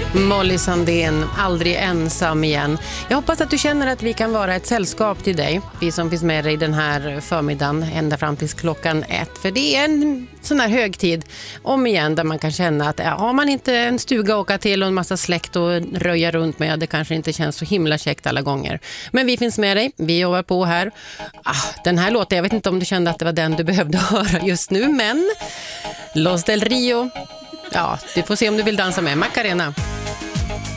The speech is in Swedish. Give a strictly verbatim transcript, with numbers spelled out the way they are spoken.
Molly Sandén, aldrig ensam igen. Jag hoppas att du känner att vi kan vara ett sällskap till dig. Vi som finns med dig den här förmiddagen ända fram till klockan ett. För det är en sån här högtid om igen där man kan känna att har man inte en stuga att åka till och en massa släkt och röja runt med, det kanske inte känns så himla käckt alla gånger. Men vi finns med dig, vi jobbar på här. Ah, den här låten, jag vet inte om du kände att det var den du behövde höra just nu, men Los del Rio. Ja, du får se om du vill dansa med Macarena.